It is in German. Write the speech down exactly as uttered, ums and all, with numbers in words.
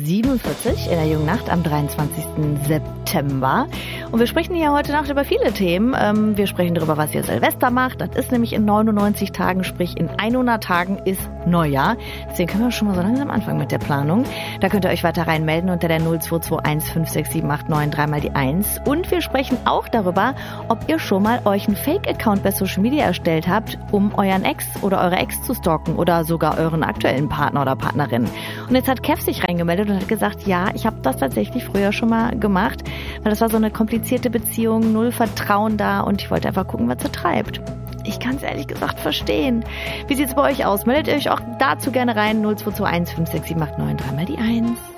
siebenundvierzig in der jungen Nacht am dreiundzwanzigsten September. Und wir sprechen hier heute Nacht über viele Themen. Ähm, wir sprechen darüber, was ihr Silvester macht. Das ist nämlich in neunundneunzig Tagen, sprich in hundert Tagen ist Neujahr. Deswegen können wir schon mal so langsam anfangen mit der Planung. Da könnt ihr euch weiter reinmelden unter der null zwei zwei eins fünf sechs sieben acht neun drei mal die eins. Und wir sprechen auch darüber, ob ihr schon mal euch einen Fake-Account bei Social Media erstellt habt, um euren Ex oder eure Ex zu stalken oder sogar euren aktuellen Partner oder Partnerin. Und jetzt hat Kev sich reingemeldet und hat gesagt, ja, ich habe das tatsächlich früher schon mal gemacht, weil das war so eine komplizierte Beziehung, null Vertrauen da und ich wollte einfach gucken, was sie treibt. Ich kann es ehrlich gesagt verstehen. Wie sieht's bei euch aus? Meldet ihr euch auch dazu gerne rein, null zwei zwei eins fünf sechs sieben acht neun drei mal die eins.